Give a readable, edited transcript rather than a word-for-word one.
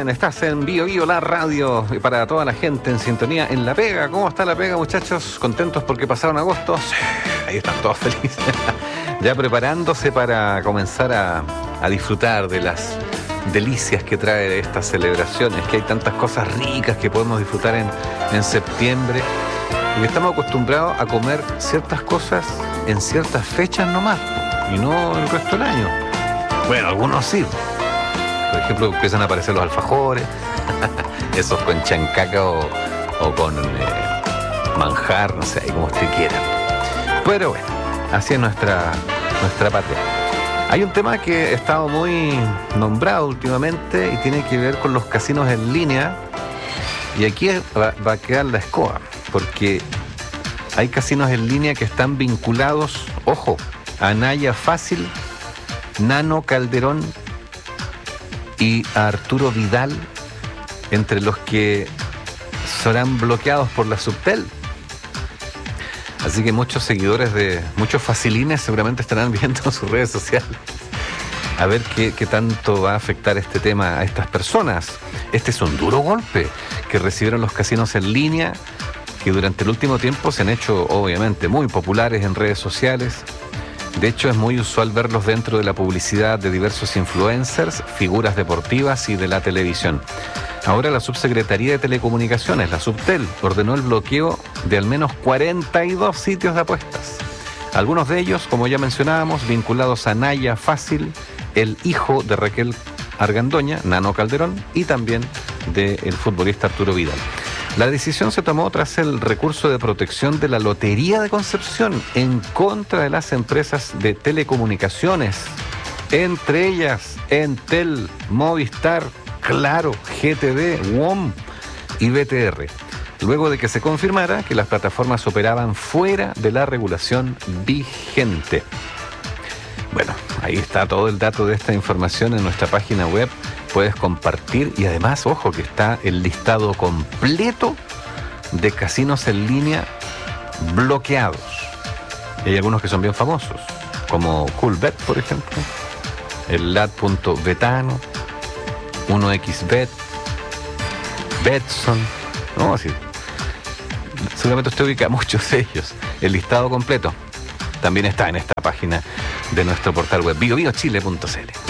Esteban, estás en Bio Bio, la radio, y para toda la gente en sintonía en La Pega. ¿Cómo está La Pega, muchachos? ¿Contentos porque pasaron agosto? Sí, ahí están todos felices. Ya preparándose para comenzar a disfrutar de las delicias que trae estas celebraciones, que hay tantas cosas ricas que podemos disfrutar en septiembre, y estamos acostumbrados a comer ciertas cosas en ciertas fechas nomás, y no el resto del año. Bueno, algunos sí. Por ejemplo, empiezan a aparecer los alfajores, esos con chancaca o con manjar, no sé, como usted quiera. Pero bueno, así es nuestra patria. Hay un tema que ha estado muy nombrado últimamente y tiene que ver con los casinos en línea. Y aquí va a quedar la escoba, porque hay casinos en línea que están vinculados, ojo, a Naya Fácil, Nano Calderón y a Arturo Vidal, entre los que serán bloqueados por la Subtel. Así que muchos seguidores de muchos facilines seguramente estarán viendo en sus redes sociales a ver qué tanto va a afectar este tema a estas personas. Este es un duro golpe que recibieron los casinos en línea, que durante el último tiempo se han hecho obviamente muy populares en redes sociales. De hecho, es muy usual verlos dentro de la publicidad de diversos influencers, figuras deportivas y de la televisión. Ahora la Subsecretaría de Telecomunicaciones, la Subtel, ordenó el bloqueo de al menos 42 sitios de apuestas. Algunos de ellos, como ya mencionábamos, vinculados a Naya Fácil, el hijo de Raquel Argandoña, Nano Calderón, y también del futbolista Arturo Vidal. La decisión se tomó tras el recurso de protección de la Lotería de Concepción en contra de las empresas de telecomunicaciones, entre ellas Entel, Movistar, Claro, GTD, WOM y BTR, luego de que se confirmara que las plataformas operaban fuera de la regulación vigente. Bueno, ahí está todo el dato de esta información en nuestra página web. Puedes compartir y además, ojo, que está el listado completo de casinos en línea bloqueados. Y hay algunos que son bien famosos, como Coolbet, por ejemplo, el lat.betano, 1xBet, Betson, ¿no? Así. Seguramente usted ubica muchos de ellos. El listado completo también está en esta página de nuestro portal web, biobiochile.cl.